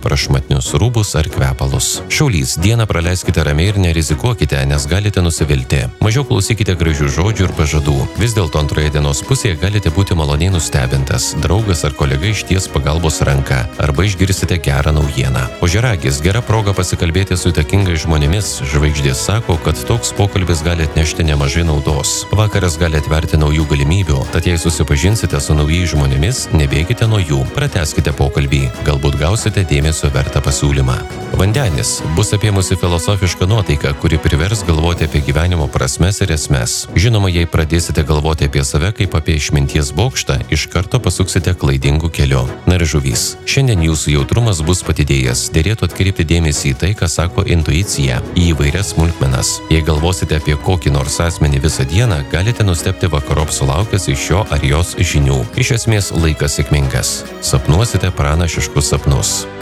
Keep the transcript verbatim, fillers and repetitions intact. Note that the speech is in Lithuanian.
prašmatnius rūbus ar kvepalus. Šaulys, dieną praleiskite ramiai ir nerizikuokite, nes galite nusivilti. Mažiau klausykite gražių žodžių ir pažadų. Vis dėlto antroje dienos pusėje galite būti maloniai nustebintas. Draugas ar kolega išties pagalbos ranką arba išgirsite gerą naujieną. Ožiaragis, gera proga pasikalbėti su įtakingais žmonėmis. Žvaigždės sako, kad toks pokalbis gali atnešti nemažai naudos. Vakaras gali atverti naujų galimybių, tad jei susipažinsite su naujais žmonėmis, nebėkite nuo jų, pratęskite pokalbį, galbūt gausite dėmesio vertą pasiūlymą. Vandenis, bus apėmusi filosofiška nuotaika, kuri privers galvoti apie gyvenimo prasmes ir esmes. Žinoma, jei pradėsite galvoti apie save kaip apie išminties bokštą, iš karto pasuksite klaidingu keliu. Na ir žuvys, šiandien jūsų jautrumas bus padidėjęs, dėrėtų atkreipti dėmesį į tai, ką sako intuicija, į įvairias smulkmenas. Jei galvosite apie kokį nors asmenį visą dieną, galite nustebti vakarop sulaukęs iš jo ar jos žinių. Iš esmės laikas sėkmingas. Sapnuosite pranašiškus sapnus.